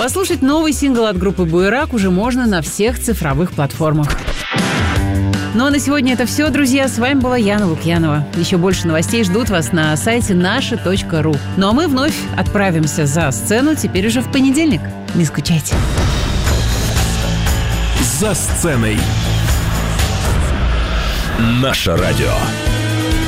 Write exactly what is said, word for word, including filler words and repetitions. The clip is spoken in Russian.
Послушать новый сингл от группы «Буерак» уже можно на всех цифровых платформах. Ну а на сегодня это все, друзья. С вами была Яна Лукьянова. Еще больше новостей ждут вас на сайте наше точка ру. Ну а мы вновь отправимся за сцену теперь уже в понедельник. Не скучайте. За сценой. Наше радио.